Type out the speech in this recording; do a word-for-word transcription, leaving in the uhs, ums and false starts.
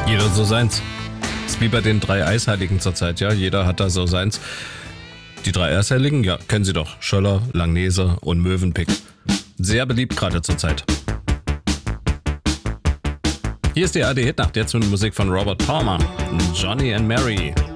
Jeder so seins. Ist wie bei den drei Eisheiligen zurzeit, ja. Jeder hat da so seins. Die drei Eisheiligen, ja, kennen Sie doch. Schöller, Langnese und Mövenpick. Sehr beliebt gerade zurzeit. Hier ist die A R D Hitnacht, jetzt mit Musik von Robert Palmer. Johnny and Mary.